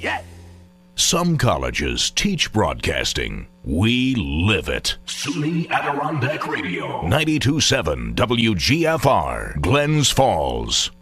yet. Some colleges teach broadcasting. We live it. SUNY Adirondack Radio. 92.7 WGFR, Glens Falls.